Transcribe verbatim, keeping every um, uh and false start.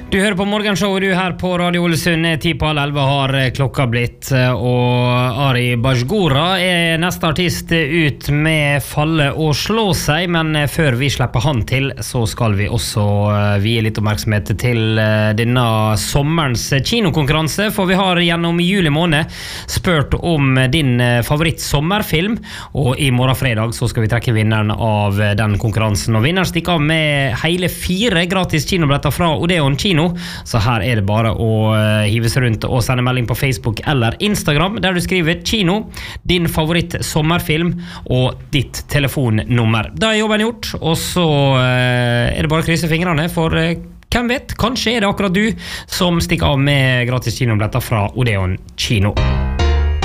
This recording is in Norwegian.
Du hører på Morgenshowet du her på Radio Ålesund. Ti på halv elleve har klokka blitt, og Ari Bajgora er neste artist ut med Falle og slå seg, men før vi slipper han til, så skal vi også vie litt oppmerksomhet til denne sommerens kinokonkurranse, for vi har gjennom juli måned spurt om din favoritt sommerfilm, og i morgen fredag så skal vi trekke vinneren av den konkurransen, og vinneren stikker av med hele fire gratis kinobilletter fra Odeon Kino. Så her er det bare å hive seg rundt og sende melding på Facebook eller Instagram, der du skriver kino, din favoritt sommerfilm og ditt telefonnummer. Da er jobben gjort, og så er det bare å krysse fingrene, for hvem vet, kanskje er det akkurat du som stikker av med gratis kinobilletter fra Odeon Kino.